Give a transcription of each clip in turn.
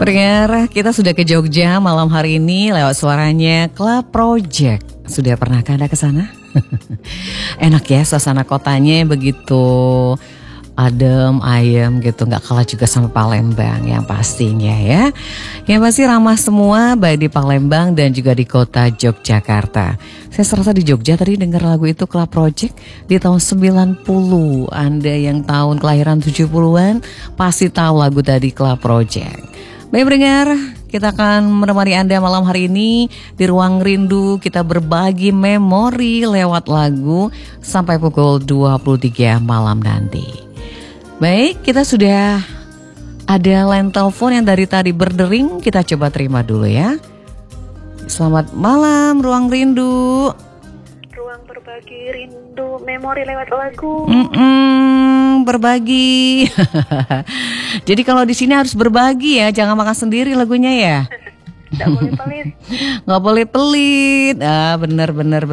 pendengar, kita sudah ke Jogja malam hari ini lewat suaranya Club Project. Sudah pernahkah Anda ke sana? Enak ya suasana kotanya begitu adem, ayem gitu, nggak kalah juga sama Palembang yang pastinya ya. Yang pasti ramah semua baik di Palembang dan juga di kota Yogyakarta. Saya serasa di Jogja tadi dengar lagu itu Club Project di tahun 90. Anda yang tahun kelahiran 70-an pasti tahu lagu tadi Club Project. Baik pendengar, kita akan menemani Anda malam hari ini di Ruang Rindu. Kita berbagi memori lewat lagu sampai pukul 23 malam nanti. Baik, kita sudah ada line telepon yang dari tadi berdering. Kita coba terima dulu ya. Selamat malam Ruang Rindu. Ruang berbagi rindu, memori lewat lagu. Berbagi. Jadi kalau di sini harus berbagi ya, jangan makan sendiri lagunya ya. Nggak boleh pelit. Nggak boleh pelit. Bener.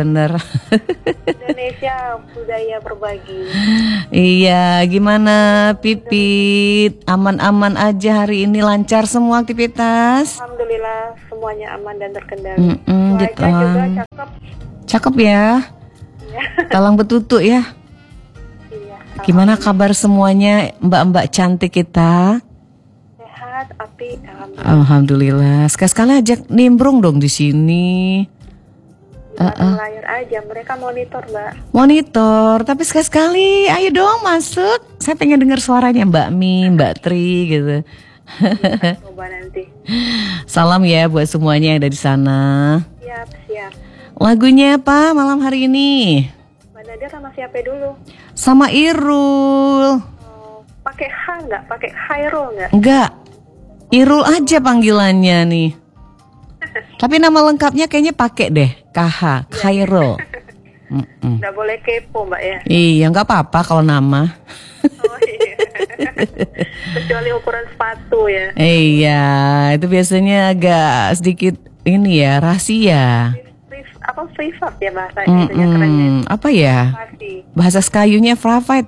Indonesia budaya berbagi. Iya, gimana Pipit? Aman-aman aja hari ini, lancar semua aktivitas? Alhamdulillah semuanya aman dan terkendali. Gitu. Cuaca juga cakep. Cakep ya. Iya. Talang betutu ya. Iya. Gimana kabar semuanya mbak-mbak cantik kita? Sehat, api, Alhamdulillah. Sekali-sekali ajak nimbrung dong di sini. layar aja, mereka monitor Mbak. Monitor, tapi sekali-sekali ayo dong masuk. Saya pengen dengar suaranya Mbak Mi, Mbak Tri gitu. Coba nanti. Salam ya buat semuanya yang ada di sana. Siap. Lagunya apa malam hari ini? Mbak Nadia sama siapa dulu? Sama Irul. Pakai H nggak? Pakai Khairul nggak? Enggak, Irul aja panggilannya nih. Tapi nama lengkapnya kayaknya pakai deh, KH, Khairul. Nggak boleh kepo Mbak ya? Iya, nggak apa-apa kalau nama. Oh iya. Kecuali ukuran sepatu ya. Iya, itu biasanya agak sedikit ini ya, rahasia. Privat ya bahasanya itu yang kerennya. Apa ya? Pasti. Bahasa Skayunya private.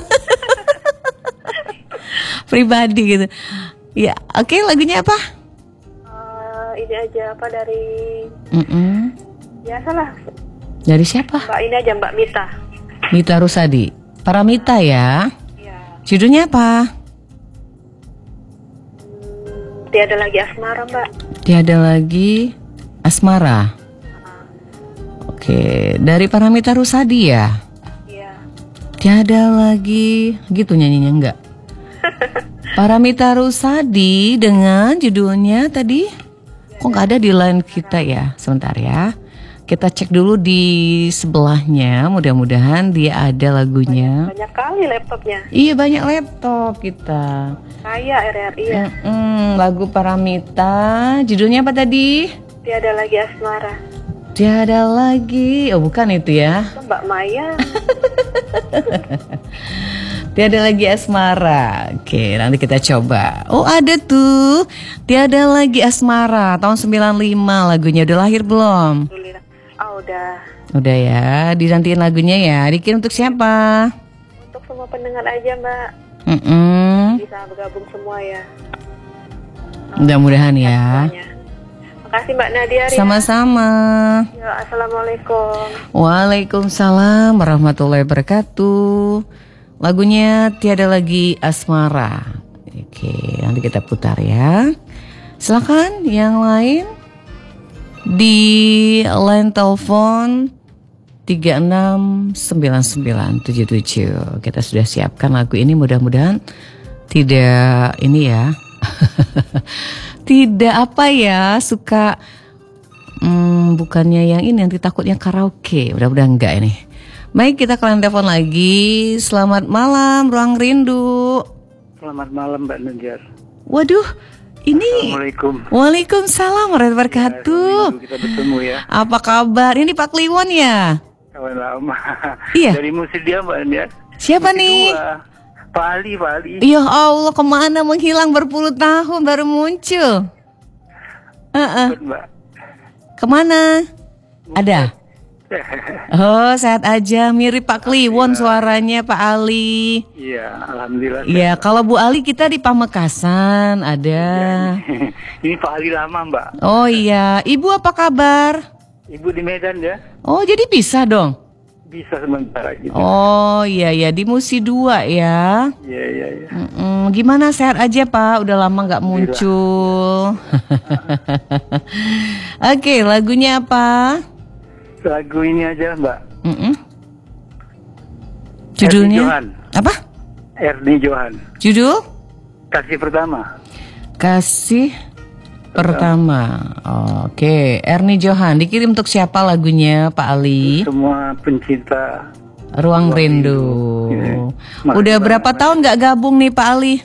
Pribadi gitu. Ya, oke, lagunya apa? Ini aja apa dari biasalah. Dari siapa? Mbak ini aja Mbak Mita. Mita Rusadi. Paramita ya. Iya. Judulnya apa? Tiada lagi asmara Mbak. Tiada lagi asmara. Oke, dari Paramita Rusadi ya. Iya. Tiada lagi, gitu nyanyinya enggak? Paramita Rusadi dengan judulnya tadi. Kok nggak ada di line kita ya? Sebentar ya. Kita cek dulu di sebelahnya. Mudah-mudahan dia ada lagunya. Banyak kali laptopnya. Iya, banyak laptop kita. Kayak RRI ya. Lagu Paramita. Judulnya apa tadi? Tiada lagi asmara. Tiada lagi. Oh, bukan itu ya. Mbak Maya. Tiada lagi asmara. Oke, nanti kita coba. Oh, ada tuh. Tiada lagi asmara tahun 95 lagunya. Udah lahir belum? Alhamdulillah. Udah. Udah ya. Dinantiin lagunya ya. Dikirim untuk siapa? Untuk semua pendengar aja Mbak. Bisa bergabung semua ya. Mudah-mudahan ya. Makasih Mbak Nadia. Sama-sama. Ya, assalamualaikum. Waalaikumsalam warahmatullahi wabarakatuh. Lagunya Tiada Lagi Asmara. Oke, nanti kita putar ya. Silakan yang lain di line telepon 369977. Kita sudah siapkan lagu ini, mudah-mudahan tidak ini ya. Tidak apa ya, suka bukannya yang ini, nanti takutnya karaoke. Mudah-mudahan enggak ini. Baik, kita kalian telepon lagi. Selamat malam Ruang Rindu. Selamat malam Mbak Najar. Waduh, ini Assalamualaikum. Waalaikumsalam warahmatullahi wabarakatuh. Kita bertemu ya. Apa kabar? Ini Pak Kliwon ya? Kawan lama. Iya. Dari Musidia Mbak Najar. Siapa nih? Pak Ali. Ya Allah, kemana menghilang berpuluh tahun baru muncul? Mbak. Kemana? Ada? Oh, sehat aja. Mirip Pak Kliwon suaranya Pak Ali. Iya, alhamdulillah. Iya, kalau Bu Ali kita di Pamekasan ada. Ini Pak Ali lama, Mbak. Oh iya, Ibu apa kabar? Ibu di Medan ya? Oh, jadi bisa dong? Bisa sementara gitu. Oh iya ya, di Musi 2 ya. Iya. Gimana, sehat aja Pak? Udah lama nggak muncul. Oke, lagunya apa? Lagu ini aja, Mbak. Judulnya? Ernie Johan. Apa? Ernie Johan. Judul? Kasih pertama. Kasih pertama. Oke, Ernie Johan. Dikirim untuk siapa lagunya Pak Ali? Semua pencinta Ruang Rindu. Iya. Udah berapa tahun nggak gabung nih Pak Ali?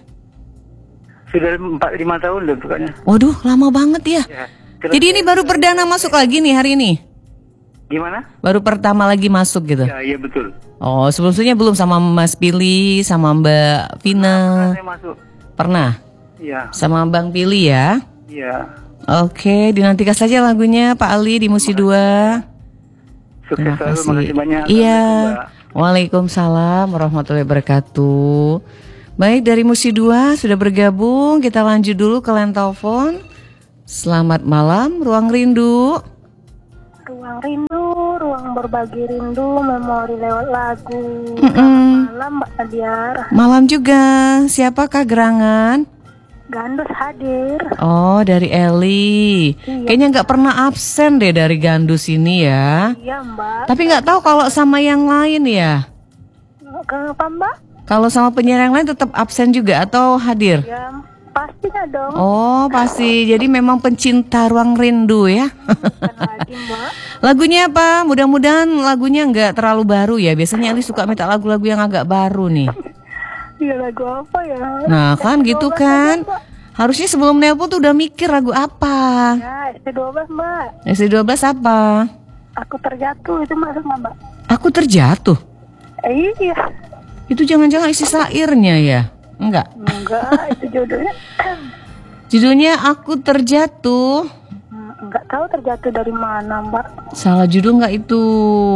Sudah 4-5 tahun udah bukannya. Waduh, lama banget ya. Ya. Jadi ini baru perdana masuk lagi nih hari ini? Gimana? Baru pertama lagi masuk gitu? Ya, iya betul. Oh, sebelumnya belum sama Mas Pili, sama Mbak Vina? Saya masuk. Pernah? Iya. Sama Bang Pili ya? Iya. Oke, dinantikan saja lagunya Pak Ali di Musi 2. Sukses Terima selalu, kasih. makasih banyak. Iya. Assalamualaikum, Mbak. Waalaikumsalam warahmatullahi wabarakatuh. Baik, dari Musi 2 sudah bergabung. Kita lanjut dulu ke line telepon. Selamat malam, Ruang Rindu. Ruang rindu, ruang berbagi rindu, memori lewat lagu. Selamat malam Mbak Nadiar. Malam juga. Siapakah gerangan? Gandus hadir. Oh, dari Eli. Iya. Kayaknya nggak pernah absen deh dari Gandus ini ya. Iya Mbak. Tapi nggak tahu kalau sama yang lain ya. Kenapa Mbak? Kalau sama penyiar yang lain tetap absen juga atau hadir? Ya pastinya dong. Oh, pasti. Jadi memang pencinta Ruang Rindu ya. Bukan lagi Mbak. Lagunya apa? Mudah-mudahan lagunya nggak terlalu baru ya. Biasanya Eli suka minta lagu-lagu yang agak baru nih. Iya lagu apa ya? Nah kan gitu kan. Mbak. Harusnya sebelum nelpon tuh udah mikir lagu apa. Ya ST12 Mbak. SD12 apa? Aku terjatuh itu maksudnya Mbak. Aku terjatuh. Iya. Itu jangan-jangan isi syairnya ya? Enggak. Enggak itu judulnya. Judulnya Aku Terjatuh. Enggak tahu terjatuh dari mana Mbak. Salah judul nggak itu?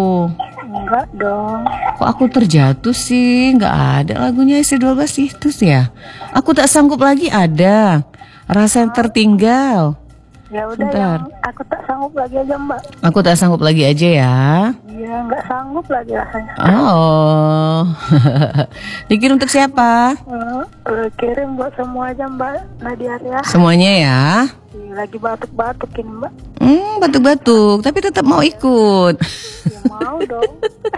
Enggak dong. Kok Aku Terjatuh sih? Nggak ada lagunya SC12 itu sih ya. Aku Tak Sanggup Lagi ada. Rasa Yang Tertinggal. Ya udah Bentar. yang aku tak sanggup lagi aja Mbak. Aku Tak Sanggup Lagi aja ya. Iya nggak sanggup lagi rasanya. Oh. Dikirim untuk siapa? Kirim buat semua aja Mbak Nadia ya. Semuanya ya. Lagi batuk-batuk ini Mbak. Batuk-batuk, tapi tetap mau ikut. Ya mau dong.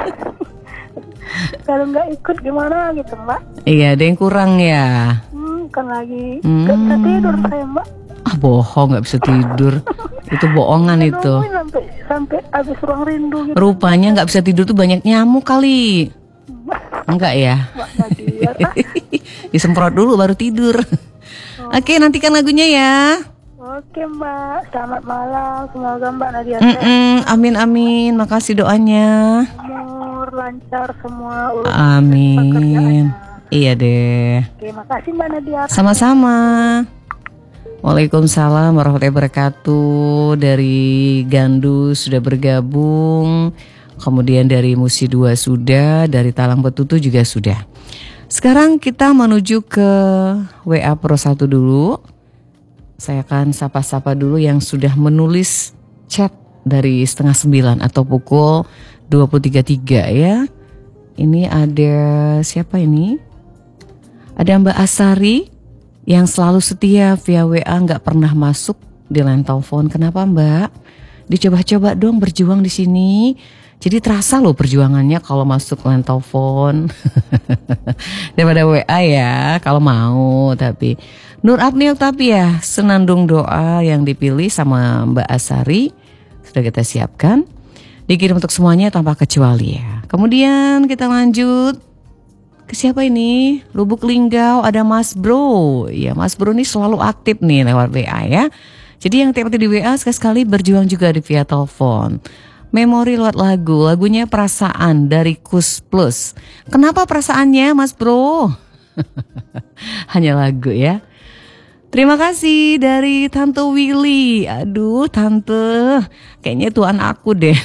Kalau nggak ikut gimana gitu Mbak? Iya, ada yang kurang ya. Kan lagi nggak bisa tidur saya Mbak. Ah, bohong, nggak bisa tidur. Itu bohongan itu. Nungguin sampai habis Ruang Rindu gitu. Rupanya nggak bisa tidur tuh banyak nyamuk kali. Enggak ya? Mbak Nadia. Disemprot dulu baru tidur. Oke, nantikan lagunya ya. Oke Mbak, selamat malam. Semoga Mbak Nadia Amin amin. Makasih doanya. umur lancar semua urusan Amin. pekerjaannya. Iya deh. Oke, makasih Mbak Nadia. Sama-sama. Waalaikumsalam warahmatullahi wabarakatuh. Dari Gandus sudah bergabung. Kemudian dari Musi 2 sudah. Dari Talang Betutu juga sudah. Sekarang kita menuju ke WA Pro 1 dulu. Saya akan sapa-sapa dulu yang sudah menulis chat dari 8:30 atau pukul 23.03 ya. Ini ada siapa ini? Ada Mbak Asari yang selalu setia via WA, nggak pernah masuk di line telepon. Kenapa Mbak? Dicoba-coba dong berjuang di sini. Jadi terasa loh perjuangannya kalau masuk line telepon. Daripada WA ya kalau mau. Tapi Nur Apni Oktavia, senandung doa yang dipilih sama Mbak Asari sudah kita siapkan. Dikirim untuk semuanya tanpa kecuali ya. Kemudian kita lanjut ke siapa ini? Lubuk Linggau ada Mas Bro. Ya Mas Bro ini selalu aktif nih lewat WA ya. Jadi yang tiap di WA sekali-sekali berjuang juga di via telepon. Memori lewat lagu, lagunya Perasaan dari Kus Plus. Kenapa perasaannya Mas Bro? Hanya lagu ya. Terima kasih dari Tante Willy. Aduh Tante, kayaknya itu anak aku deh.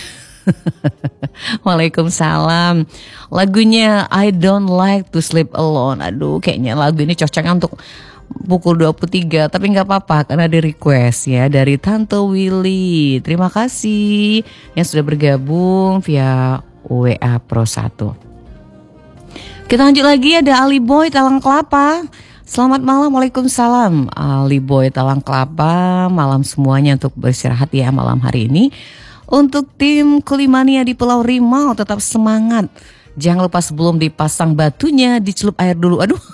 Waalaikumsalam. Lagunya I Don't Like to Sleep Alone. Aduh, kayaknya lagu ini cocoknya untuk pukul 23, tapi nggak apa-apa karena di request ya dari Tante Willy. Terima kasih yang sudah bergabung via WA Pro 1. Kita lanjut lagi, ada Ali Boy Talang Kelapa. Selamat malam, waalaikumsalam. Ali Boy Talang Kelapa, malam semuanya untuk beristirahat ya malam hari ini. Untuk tim Kulimania di Pulau Rimau tetap semangat. Jangan lupa sebelum dipasang batunya dicelup air dulu. Aduh.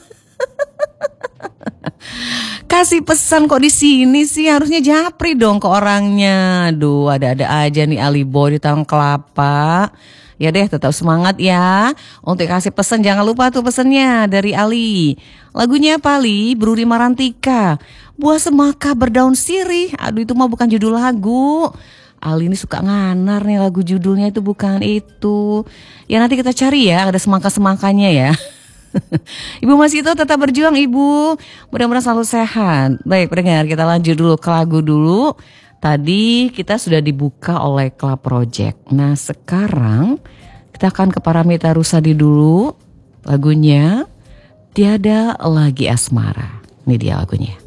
Kasih pesan kok di sini sih, harusnya japri dong ke orangnya. Aduh, ada-ada aja nih Ali Boy di Talang Kelapa. Ya deh, tetap semangat ya. Untuk kasih pesan jangan lupa tuh pesannya dari Ali. Lagunya apa Ali? Bruri Marantika. Buah semaka berdaun sirih. Aduh, itu mah bukan judul lagu. Ali ini suka nganar nih, lagu judulnya itu bukan itu. Ya nanti kita cari ya, ada semangka-semangkanya ya. Ibu Mas itu tetap berjuang Ibu. Mudah-mudahan selalu sehat. Baik pendengar, kita lanjut dulu ke lagu dulu. Tadi kita sudah dibuka oleh Club Project. Nah sekarang kita akan ke Paramita Rusadi dulu. Lagunya Tiada Lagi Asmara. Ini dia lagunya.